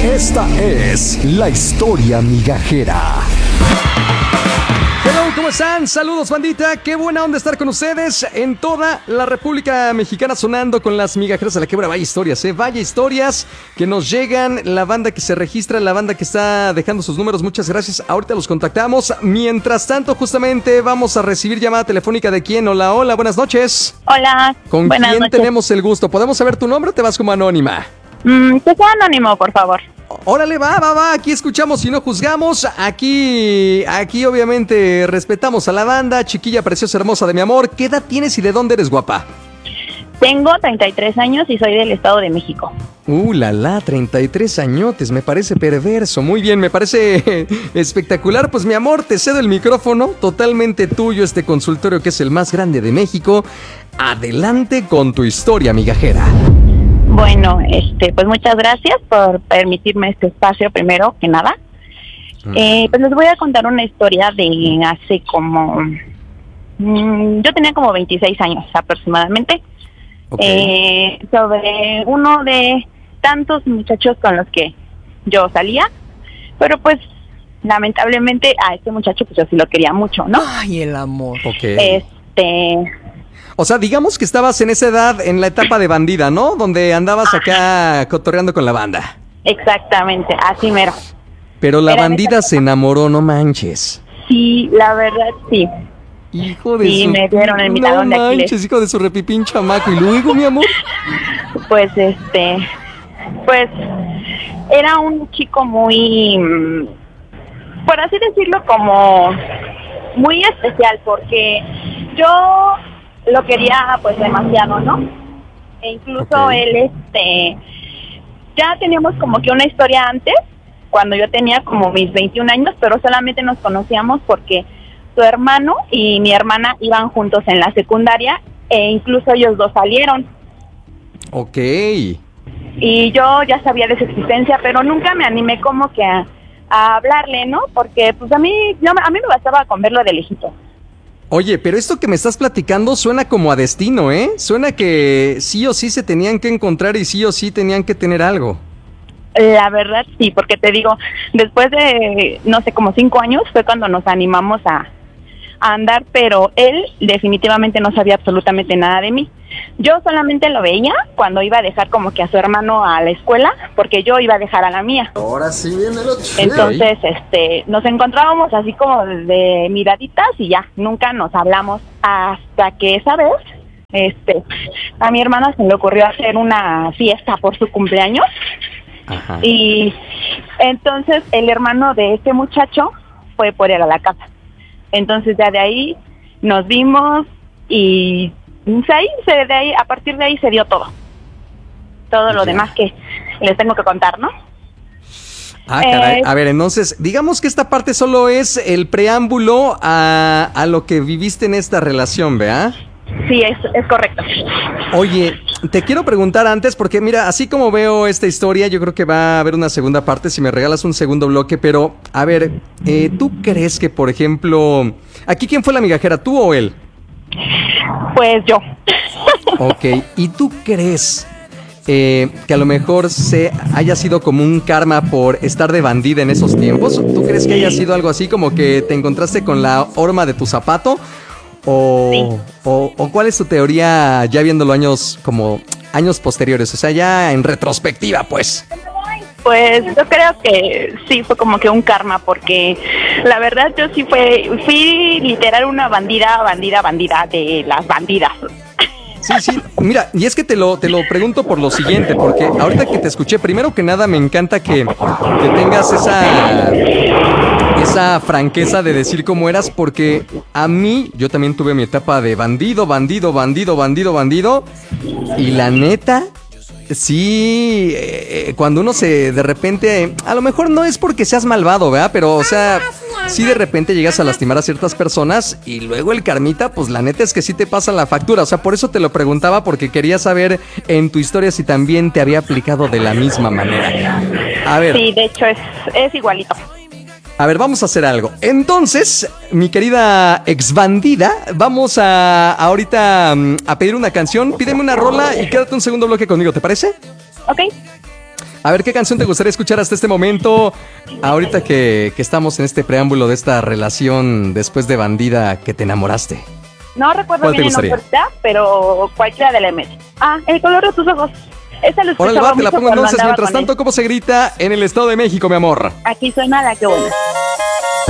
Esta es la historia migajera. Hello, ¿cómo están? Saludos, bandita. Qué buena onda estar con ustedes en toda la República Mexicana, sonando con las migajeras de la quebra. Vaya historias, vaya historias que nos llegan. La banda que se registra, la banda que está dejando sus números, muchas gracias. Ahorita los contactamos. Mientras tanto, justamente vamos a recibir llamada telefónica de quién. Hola, hola, buenas noches. Hola. ¿Con buenas quién noches. tenemos el gusto? ¿Podemos saber tu nombre o te vas como anónima? Que sea anónimo, por favor. Órale, va, aquí escuchamos y no juzgamos, aquí obviamente respetamos a la banda. Chiquilla preciosa, hermosa de mi amor, ¿qué edad tienes y de dónde eres, guapa? Tengo 33 años y soy del Estado de México. 33 añotes, me parece perverso, muy bien, me parece espectacular. Pues mi amor, te cedo el micrófono, totalmente tuyo este consultorio que es el más grande de México. Adelante con tu historia migajera. Bueno, pues muchas gracias por permitirme este espacio, primero que nada. Pues les voy a contar una historia de hace como... yo tenía como 26 años aproximadamente. Okay. Sobre uno de tantos muchachos con los que yo salía. Pero pues, lamentablemente, a este muchacho pues yo sí lo quería mucho, ¿no? Ay, el amor. Okay. O sea, digamos que estabas en esa edad, en la etapa de bandida, ¿no? Donde andabas acá cotorreando con la banda. Exactamente, así mero. Pero la bandida se enamoró, no manches. Sí, la verdad, sí. Hijo de sí, su... me dieron el mitadón de Aquiles. No manches, hijo de su repipín chamaco. ¿Y luego, mi amor? Pues, pues, era un chico muy, por así decirlo, como muy especial, porque yo lo quería pues demasiado, ¿no? E incluso él, ya teníamos como que una historia antes, cuando yo tenía como mis 21 años, pero solamente nos conocíamos porque su hermano y mi hermana iban juntos en la secundaria, e incluso ellos dos salieron. Ok. Y yo ya sabía de su existencia, pero nunca me animé como que a hablarle, ¿no? Porque pues a mí me bastaba con verlo de lejito. Oye, pero esto que me estás platicando suena como a destino, ¿eh? Suena que sí o sí se tenían que encontrar y sí o sí tenían que tener algo. La verdad sí, porque te digo, después de, no sé, como 5 años fue cuando nos animamos a andar, pero él definitivamente no sabía absolutamente nada de mí. Yo solamente lo veía cuando iba a dejar como que a su hermano a la escuela, porque yo iba a dejar a la mía. Ahora sí viene lo chido. Entonces, nos encontrábamos así como de miraditas y ya, nunca nos hablamos hasta que esa vez, a mi hermana se le ocurrió hacer una fiesta por su cumpleaños. Ajá. Y entonces el hermano de este muchacho fue por él a la casa. Entonces ya de ahí nos vimos y a partir de ahí se dio todo. Todo lo demás que les tengo que contar, ¿no? Ah, caray. A ver, entonces, digamos que esta parte solo es el preámbulo a lo que viviste en esta relación, ¿verdad? Sí, es correcto. Oye, te quiero preguntar antes, porque mira, así como veo esta historia, yo creo que va a haber una segunda parte, si me regalas un segundo bloque, pero, a ver, ¿tú crees que, por ejemplo, aquí quién fue la migajera, tú o él? Pues yo. Ok, ¿y tú crees que a lo mejor haya sido como un karma por estar de bandida en esos tiempos? ¿Tú crees que haya sido algo así como que te encontraste con la horma de tu zapato? ¿O cuál es tu teoría ya viéndolo años posteriores? O sea, ya en retrospectiva, pues. Pues yo creo que sí fue como que un karma, porque la verdad yo sí fui literal una bandida de las bandidas. Sí, mira, y es que te lo pregunto por lo siguiente, porque ahorita que te escuché, primero que nada me encanta que tengas esa franqueza de decir cómo eras, porque a mí, yo también tuve mi etapa de bandido, y la neta, sí, cuando uno de repente, a lo mejor no es porque seas malvado, ¿verdad? Pero, o sea, sí de repente llegas a lastimar a ciertas personas y luego el karmita, pues la neta es que sí te pasa la factura. O sea, por eso te lo preguntaba, porque quería saber en tu historia si también te había aplicado de la misma manera. A ver. Sí, de hecho es igualito. A ver, vamos a hacer algo. Entonces, mi querida ex bandida, vamos ahorita a pedir una canción. Pídeme una rola y quédate un segundo bloque conmigo, ¿te parece? Ok. A ver, ¿qué canción te gustaría escuchar hasta este momento? Ahorita que estamos en este preámbulo de esta relación después de Bandida que te enamoraste. No recuerdo ¿Cuál te bien el nombre gustaría? ahorita, pero cualquiera de la MS. Ah, El color de tus ojos. Esa lo Órale, escuchaba va, te la mucho pongo cuando entonces. andaba Mientras con él. tanto, ¿cómo se grita en el Estado de México, mi amor? Aquí suena la que buena.